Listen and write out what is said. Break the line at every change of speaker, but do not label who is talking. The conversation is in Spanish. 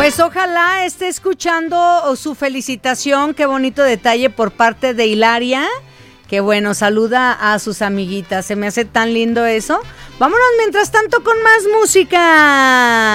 Pues ojalá esté escuchando su felicitación, qué bonito detalle por parte de Hilaria, que bueno, saluda a sus amiguitas, se me hace tan lindo eso. Vámonos mientras tanto con más música.